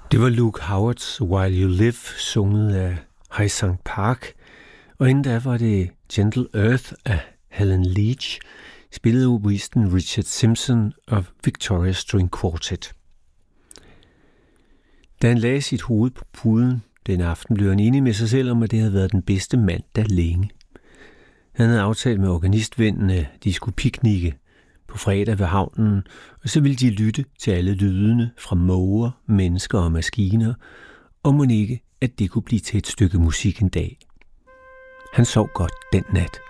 Det var Luke Howards While You Live, sunget af Haesang Park, og inden da var det Gentle Earth af Helen Leach, spillet af oboisten Richard Simpson og Victoria String Quartet. Da han lagde sit hoved på puden den aften, blev han enig med sig selv om, at det havde været den bedste mandag længe. Han havde aftalt med organistvennen, at de skulle piknikke på fredag ved havnen, og så ville de lytte til alle lydene fra måger, mennesker og maskiner, og mon ikke, at det kunne blive til et stykke musik en dag. Han sov godt den nat.